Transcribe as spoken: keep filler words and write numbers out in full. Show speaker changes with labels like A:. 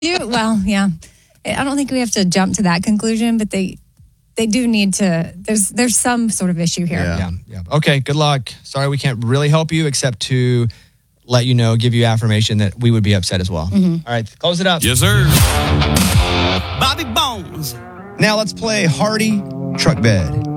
A: You, well, yeah. I don't think we have to jump to that conclusion, but they they do need to. There's there's some sort of issue here.
B: Yeah. yeah, yeah. Okay, good luck. Sorry, we can't really help you except to let you know, give you affirmation that we would be upset as well.
A: Mm-hmm.
B: All right, close it up.
C: Yes, sir. Bobby Bones.
B: Now let's play Hardy Truck Bed.